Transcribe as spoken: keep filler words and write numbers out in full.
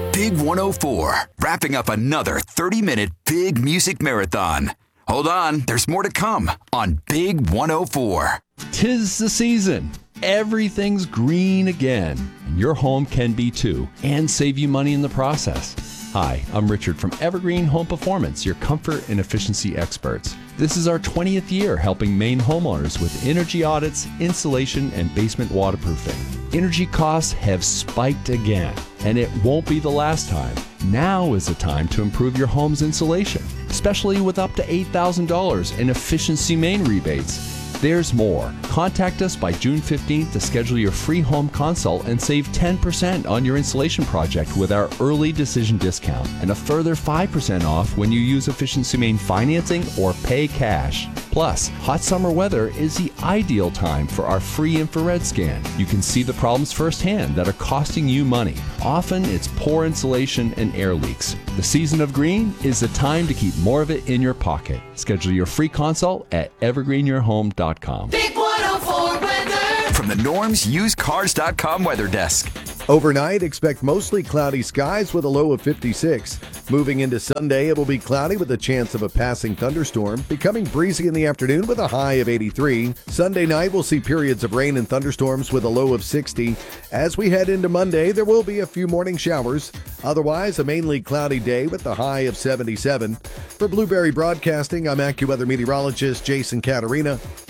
Big one oh four, wrapping up another thirty-minute big music marathon. Hold on, there's more to come on Big one oh four. 'Tis the season. Everything's green again, and your home can be too, and save you money in the process. Hi, I'm Richard from Evergreen Home Performance, your comfort and efficiency experts. This is our twentieth year helping Maine homeowners with energy audits, insulation, and basement waterproofing. Energy costs have spiked again, and it won't be the last time. Now is the time to improve your home's insulation, especially with up to eight thousand dollars in Efficiency Maine rebates. There's more. Contact us by June fifteenth to schedule your free home consult and save ten percent on your installation project with our early decision discount and a further five percent off when you use Efficiency Maine financing or pay cash. Plus, hot summer weather is the ideal time for our free infrared scan. You can see the problems firsthand that are costing you money. Often it's poor insulation and air leaks. The season of green is the time to keep more of it in your pocket. Schedule your free consult at evergreen your home dot com. Big one oh four weather. From the Norms Used Cars dot com weather desk. Overnight, expect mostly cloudy skies with a low of fifty-six. Moving into Sunday, it will be cloudy with a chance of a passing thunderstorm, becoming breezy in the afternoon with a high of eighty-three. Sunday night, we'll see periods of rain and thunderstorms with a low of sixty. As we head into Monday, there will be a few morning showers. Otherwise, a mainly cloudy day with a high of seventy-seven. For Blueberry Broadcasting, I'm AccuWeather meteorologist Jason Caterina.